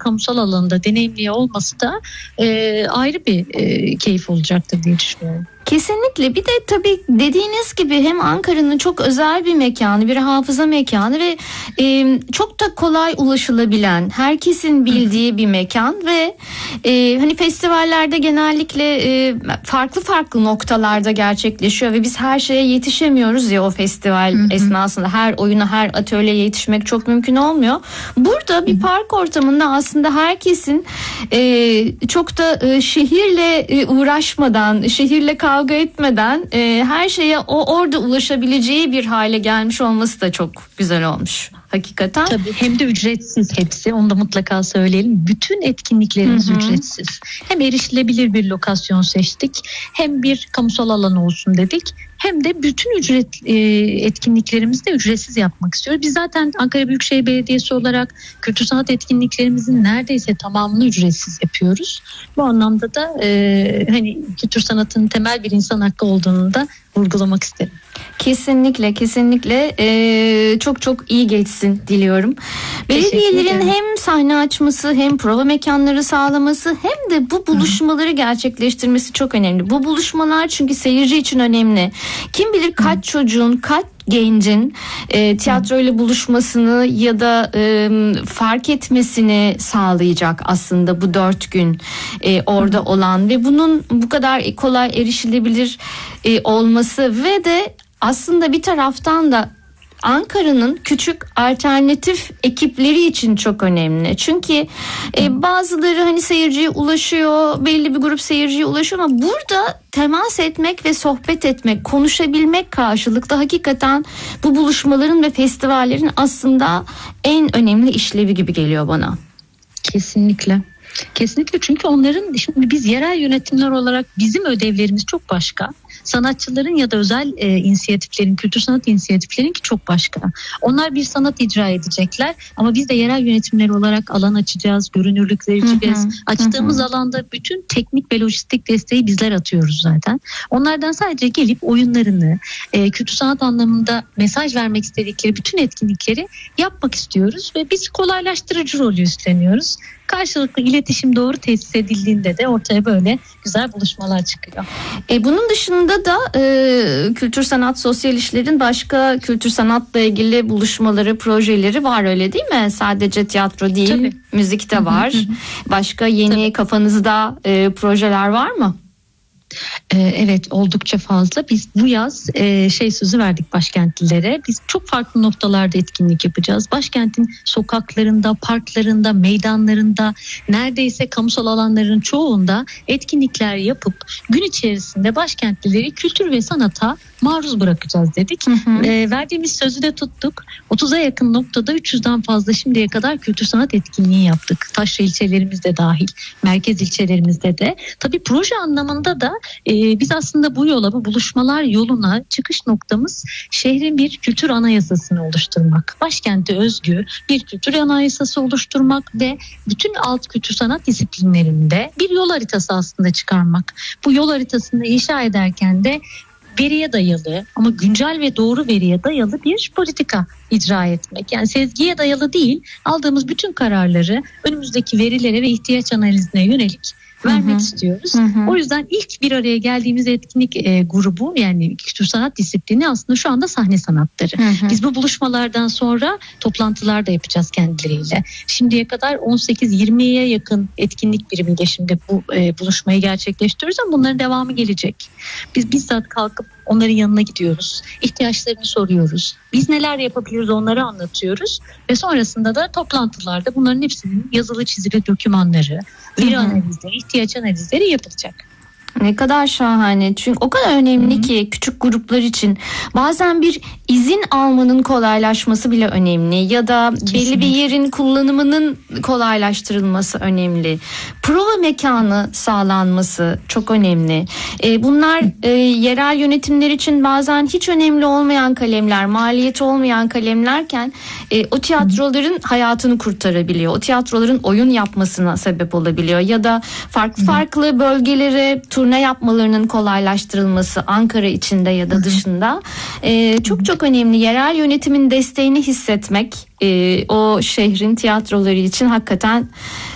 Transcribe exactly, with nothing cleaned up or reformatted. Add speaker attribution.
Speaker 1: kamusal alanda deneyimliyor olması da e, ayrı bir e, keyif olacaktır diye düşünüyorum.
Speaker 2: Kesinlikle. Bir de tabii dediğiniz gibi hem Ankara'nın çok özel bir mekanı, bir hafıza mekanı ve e, çok da kolay ulaşılabilen, herkesin bildiği bir mekan ve e, hani festivallerde genellikle e, farklı farklı noktalarda gerçekleşiyor ve biz her şeye yetişemiyoruz ya o festival hı hı. esnasında. Her oyuna, her atölyeye yetişmek çok mümkün olmuyor. Burada bir hı hı. park ortamında aslında herkesin e, çok da e, şehirle e, uğraşmadan, şehirle kavga kavga etmeden e, her şeye o orada ulaşabileceği bir hale gelmiş olması da çok güzel olmuş. Hakikaten.
Speaker 1: Tabii hem de ücretsiz hepsi. Onu da mutlaka söyleyelim. Bütün etkinliklerimiz hı hı. ücretsiz. Hem erişilebilir bir lokasyon seçtik. Hem bir kamusal alan olsun dedik. Hem de bütün ücret e, etkinliklerimizi de ücretsiz yapmak istiyoruz. Biz zaten Ankara Büyükşehir Belediyesi olarak kültür sanat etkinliklerimizin neredeyse tamamını ücretsiz yapıyoruz. Bu anlamda da e, hani kültür sanatının temel bir insan hakkı olduğunu da vurgulamak isterim.
Speaker 2: Kesinlikle kesinlikle ee, çok çok iyi geçsin diliyorum. Belediyelerin hem sahne açması hem prova mekanları sağlaması hem de bu buluşmaları gerçekleştirmesi çok önemli. Bu buluşmalar çünkü seyirci için önemli. Kim bilir kaç Hı. çocuğun kaç gencin e, tiyatroyla buluşmasını ya da e, fark etmesini sağlayacak aslında bu dört gün e, orada olan ve bunun bu kadar kolay erişilebilir e, olması ve de aslında bir taraftan da Ankara'nın küçük alternatif ekipleri için çok önemli. Çünkü e, bazıları hani seyirciye ulaşıyor, belli bir grup seyirciye ulaşıyor ama burada temas etmek ve sohbet etmek, konuşabilmek karşılıklı hakikaten bu buluşmaların ve festivallerin aslında en önemli işlevi gibi geliyor bana.
Speaker 1: Kesinlikle. Kesinlikle çünkü onların şimdi biz yerel yönetimler olarak bizim ödevlerimiz çok başka. Sanatçıların ya da özel e, inisiyatiflerin, kültür sanat inisiyatiflerin ki çok başka. Onlar bir sanat icra edecekler ama biz de yerel yönetimler olarak alan açacağız, görünürlük vereceğiz. Hı hı, Açtığımız hı. alanda bütün teknik ve lojistik desteği bizler atıyoruz zaten. Onlardan sadece gelip oyunlarını, e, kültür sanat anlamında mesaj vermek istedikleri bütün etkinlikleri yapmak istiyoruz ve biz kolaylaştırıcı rolü üstleniyoruz. Karşılıklı iletişim doğru tesis edildiğinde de ortaya böyle güzel buluşmalar çıkıyor.
Speaker 2: E, bunun dışında da e, kültür sanat sosyal işlerin başka kültür sanatla ilgili buluşmaları, projeleri var öyle değil mi? Sadece tiyatro değil, Tabii. müzik de var. Başka yeni Tabii. kafanızda e, projeler var mı?
Speaker 1: Evet, oldukça fazla. Biz bu yaz şey sözü verdik başkentlilere. Biz çok farklı noktalarda etkinlik yapacağız. Başkentin sokaklarında, parklarında, meydanlarında, neredeyse kamusal alanların çoğunda etkinlikler yapıp gün içerisinde başkentlileri kültür ve sanata maruz bırakacağız dedik. Hı hı. E, verdiğimiz sözü de tuttuk. otuza yakın noktada üç yüzden fazla şimdiye kadar kültür sanat etkinliği yaptık. Taşra ilçelerimizde dahil, merkez ilçelerimizde de. Tabii proje anlamında da e, biz aslında bu yola, bu buluşmalar yoluna çıkış noktamız şehrin bir kültür anayasasını oluşturmak. Başkente özgü bir kültür anayasası oluşturmak ve bütün alt kültür sanat disiplinlerinde bir yol haritası aslında çıkarmak. Bu yol haritasını inşa ederken de veriye dayalı ama güncel ve doğru veriye dayalı bir politika icra etmek. Yani sezgiye dayalı değil, aldığımız bütün kararları önümüzdeki verilere ve ihtiyaç analizine yönelik vermek hı hı. istiyoruz. Hı hı. O yüzden ilk bir araya geldiğimiz etkinlik e, grubu yani kültür sanat disiplini aslında şu anda sahne sanatları. Hı hı. Biz bu buluşmalardan sonra toplantılar da yapacağız kendileriyle. Şimdiye kadar on sekiz yirmiye yakın etkinlik birimiyle şimdi bu e, buluşmayı gerçekleştiriyoruz ama bunların devamı gelecek. Biz bizzat kalkıp onların yanına gidiyoruz. İhtiyaçlarını soruyoruz. Biz neler yapabiliriz onları anlatıyoruz. Ve sonrasında da toplantılarda bunların hepsinin yazılı çizili dokümanları, veri analizleri, ihtiyaç analizleri yapılacak.
Speaker 2: Ne kadar şahane. Çünkü o kadar önemli Hı-hı. ki küçük gruplar için bazen bir izin almanın kolaylaşması bile önemli ya da Kesinlikle. belli bir yerin kullanımının kolaylaştırılması önemli. Prova mekanı sağlanması çok önemli. E, bunlar e, yerel yönetimler için bazen hiç önemli olmayan kalemler, maliyeti olmayan kalemlerken e, o tiyatroların Hı-hı. hayatını kurtarabiliyor. O tiyatroların oyun yapmasına sebep olabiliyor ya da farklı Hı-hı. farklı bölgelere tur ne yapmalarının kolaylaştırılması Ankara içinde ya da dışında ee, çok çok önemli. Yerel yönetimin desteğini hissetmek e, o şehrin tiyatroları için hakikaten